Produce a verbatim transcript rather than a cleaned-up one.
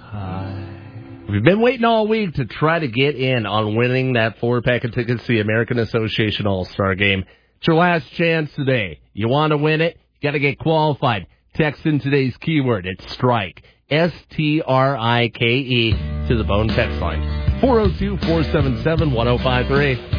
We've been waiting all week to try to get in on winning that four-pack of tickets to the American Association All-Star Game. It's your last chance today. You want to win it? You got to get qualified. Text in today's keyword. It's strike. S T R I K E to the phone text line. four oh two, four seven seven, one oh five three.